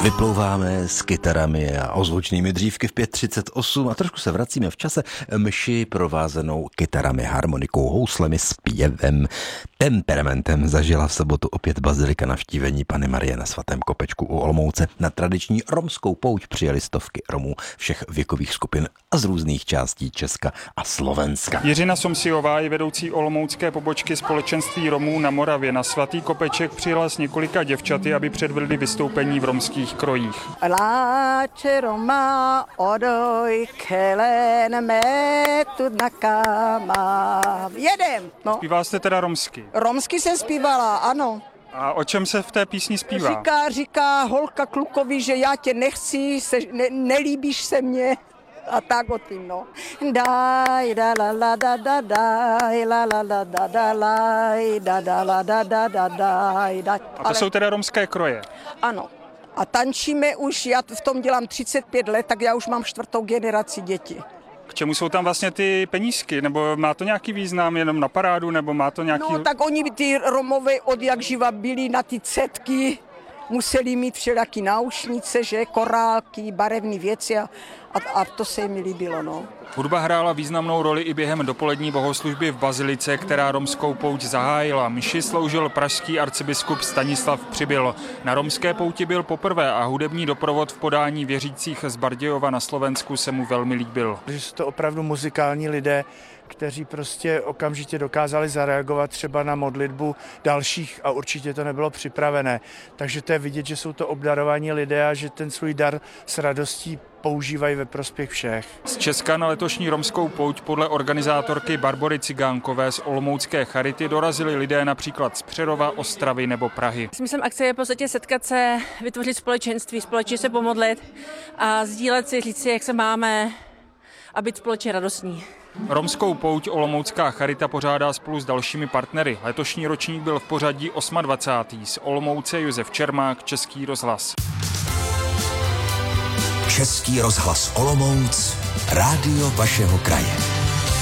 Vyplouváme s kytarami a ozvučnými dřívky v 5:38 a trošku se vracíme v čase mši provázenou kytarami, harmonikou, houslemi, zpěvem, temperamentem. Zažila v sobotu opět bazilika navštívení Panny Marie na Svatém Kopečku u Olomouce. Na tradiční romskou pouť přijeli stovky Romů všech věkových skupin a z různých částí Česka a Slovenska. Jiřina Somsiová je vedoucí olomoucké pobočky společenství Romů na Moravě. Na Svatý Kopeček přijela s několika děvčaty, aby předvedli vystoupení v romských krojích. Láče Roma, odoj, kelen, metud na káma. Jedem, no. Zpívala jste teda romsky? Romsky jsem zpívala, ano. A o čem se v té písni zpívá? Říká holka klukovi, že já tě nechci, nelíbíš se mně. A tak o tím, no. Daj, da la la da da daj, la la la da da laj, da da la da da da daj. A to jsou teda romské kroje? Ano. A tančíme už, já v tom dělám 35 let, tak já už mám 4. generaci dětí. K čemu jsou tam vlastně ty penízky? Nebo má to nějaký význam jenom na parádu, nebo má to nějaký... No tak oni, ty Romové, od jak živa byli na ty cetky, museli mít všelijaký náušnice, že, korálky, barevné věci a to se jim líbilo, no. Hudba hrála významnou roli i během dopolední bohoslužby v bazilice, která romskou pouť zahájila. Mši sloužil pražský arcibiskup Stanislav Přibyl. Na romské pouti byl poprvé a hudební doprovod v podání věřících z Bardějova na Slovensku se mu velmi líbil. Že jsou to opravdu muzikální lidé, kteří prostě okamžitě dokázali zareagovat třeba na modlitbu dalších a určitě to nebylo připravené. Takže to je vidět, že jsou to obdarovaní lidé a že ten svůj dar s radostí používají ve prospěch všech. Z Česka na letošní romskou pouť podle organizátorky Barbory Cigánkové z Olomoucké Charity dorazili lidé například z Přerova, Ostravy nebo Prahy. Smyslem akce je v podstatě setkat se, vytvořit společenství, společně se pomodlit a sdílet si, říct si, jak se máme a být společně radostní. Romskou pouť Olomoucká Charita pořádá spolu s dalšími partnery. Letošní ročník byl v pořadí 28. Z Olomouce Josef Čermák, Český rozhlas. Český rozhlas Olomouc, rádio vašeho kraje.